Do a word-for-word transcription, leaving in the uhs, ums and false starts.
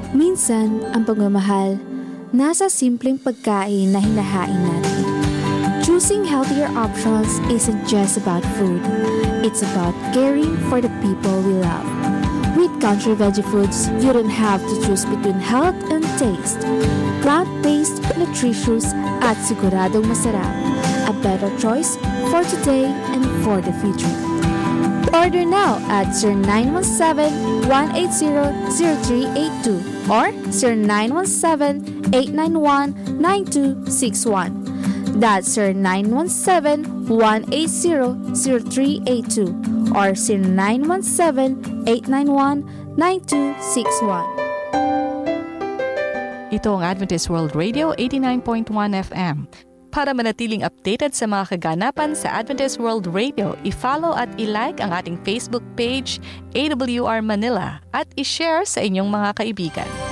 Minsan, ang pagmamahal nasa simpleng pagkain na hinahain natin. Choosing healthier options isn't just about food. It's about caring for the people we love. With Country Veggie Foods, you don't have to choose between health and taste. Plant-based, nutritious, at siguradong masarap. A better choice for today and for the future. Order now at zero nine one seven, one eight zero, zero three eight two or zero nine one seven, eight nine one, nine two six one. That's zero nine one seven, one eight zero, zero three eight two or zero nine one seven, eight nine one, nine two six one. Ito ang Adventist World Radio eighty-nine point one F M. Para manatiling updated sa mga kaganapan sa Adventist World Radio, i-follow at i-like ang ating Facebook page A W R Manila at i-share sa inyong mga kaibigan.